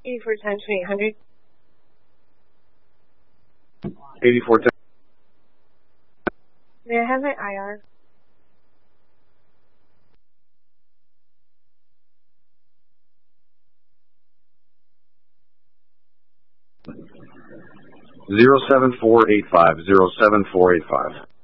84 times 2800. 84 times. May I have my IR? Zero 7485. 07485.